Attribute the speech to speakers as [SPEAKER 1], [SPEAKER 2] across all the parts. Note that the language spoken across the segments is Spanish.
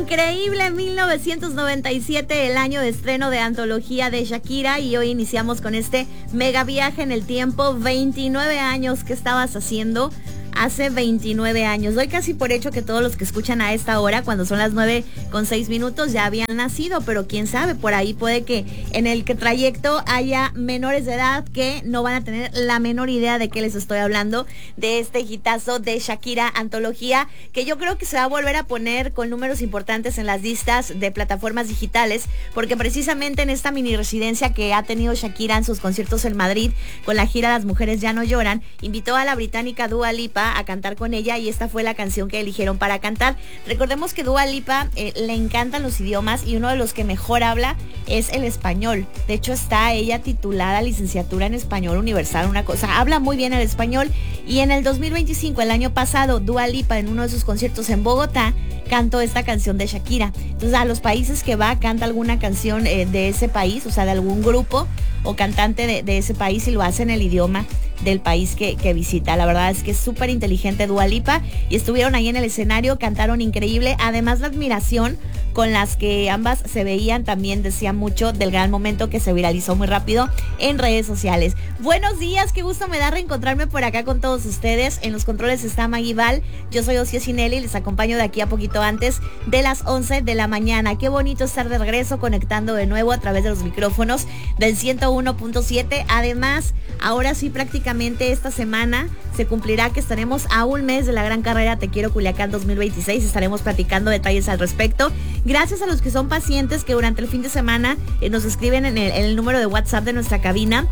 [SPEAKER 1] Increíble, 1997, el año de estreno de Antología de Shakira, y hoy iniciamos con este mega viaje en el tiempo. 29 años, ¿qué estabas haciendo hace 29 años? Doy casi por hecho que todos los que escuchan a esta hora, cuando son las 9:06, ya habían nacido, pero quién sabe, por ahí puede que en el trayecto haya menores de edad que no van a tener la menor idea de qué les estoy hablando, de este hitazo de Shakira, Antología, que yo creo que se va a volver a poner con números importantes en las listas de plataformas digitales, porque precisamente en esta mini residencia que ha tenido Shakira en sus conciertos en Madrid, con la gira Las Mujeres Ya No Lloran, invitó a la británica Dua Lipa a cantar con ella, y esta fue la canción que eligieron para cantar. Recordemos que Dua Lipa le encantan los idiomas, y uno de los que mejor habla es el español. De hecho, está ella titulada licenciatura en español universal, una cosa, habla muy bien el español. Y en el 2025, el año pasado, Dua Lipa, en uno de sus conciertos en Bogotá, cantó esta canción de Shakira. Entonces, a los países que va, canta alguna canción de ese país, o sea, de algún grupo o cantante de ese país, y lo hace en el idioma del país que visita. La verdad es que es súper inteligente Dua Lipa, y estuvieron ahí en el escenario, cantaron increíble. Además, la admiración con las que ambas se veían también decía mucho del gran momento, que se viralizó muy rápido en redes sociales. Buenos días, qué gusto me da reencontrarme por acá con todos ustedes. En los controles está Maggie Val, yo soy Ocio Cinelli y les acompaño de aquí a poquito antes de las 11 de la mañana. Qué bonito estar de regreso, conectando de nuevo a través de los micrófonos del 101.7. Además, ahora sí, prácticamente esta semana se cumplirá que estaremos a un mes de la gran carrera Te Quiero Culiacán 2026. Estaremos platicando detalles al respecto. Gracias a los que son pacientes, que durante el fin de semana nos escriben en el número de WhatsApp de nuestra cabina,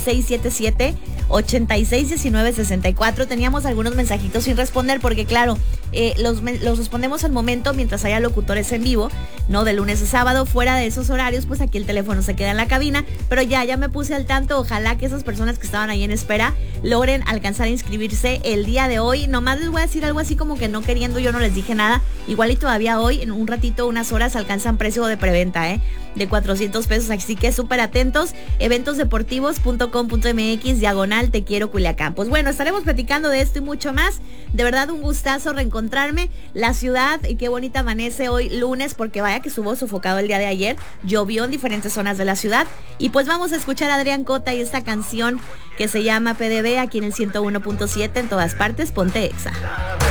[SPEAKER 1] 6677-861964. Teníamos algunos mensajitos sin responder, porque claro, los respondemos al momento mientras haya locutores en vivo, ¿no? De lunes a sábado. Fuera de esos horarios, pues aquí el teléfono se queda en la cabina. Pero ya me puse al tanto. Ojalá que esas personas que estaban ahí en espera logren alcanzar a inscribirse el día de hoy. Nomás les voy a decir algo así como que no queriendo, yo no les dije nada. Igual y todavía hoy, en un ratito, unas horas, alcanzan precio de preventa, de 400 pesos. Así que súper atentos. eventosdeportivos.com.mx / Te Quiero Culiacán. Pues bueno, estaremos platicando de esto y mucho más. De verdad, un gustazo reencontrarme. La ciudad, y qué bonita amanece hoy lunes, porque vaya que estuvo sofocado el día de ayer. Llovió en diferentes zonas de la ciudad. Y pues vamos a escuchar a Adrián Cota y esta canción que se llama PDB, aquí en el 101.7, en todas partes. Ponte Exa.